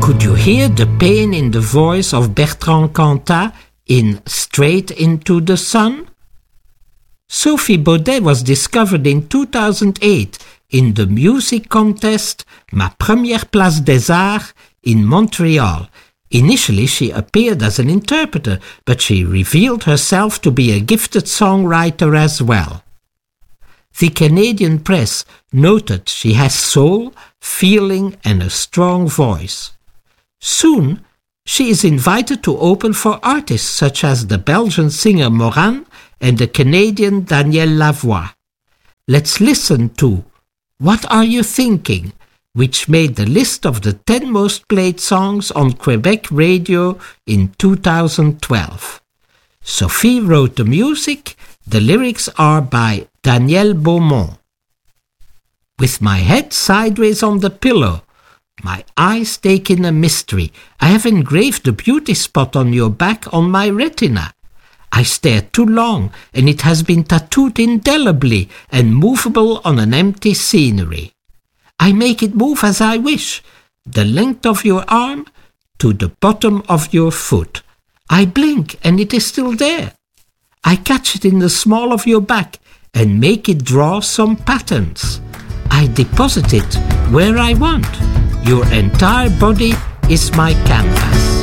Could you hear the pain in the voice of Bertrand Cantat in Straight into the Sun? Sophie Baudet was discovered in 2008 in the music contest Ma Première Place des Arts in Montreal. Initially, she appeared as an interpreter, but she revealed herself to be a gifted songwriter as well. The Canadian press noted she has soul, feeling, and a strong voice. Soon, she is invited to open for artists such as the Belgian singer Moran and the Canadian Danielle Lavoie. Let's listen to What Are You Thinking?, which made the list of the 10 most played songs on Quebec radio in 2012. Sophie wrote the music. The lyrics are by Danielle Beaumont. With my head sideways on the pillow, my eyes take in a mystery. I have engraved the beauty spot on your back on my retina. I stare too long, and it has been tattooed indelibly and movable on an empty scenery. I make it move as I wish, the length of your arm to the bottom of your foot. I blink, and it is still there. I catch it in the small of your back and make it draw some patterns. I deposit it where I want. Your entire body is my canvas.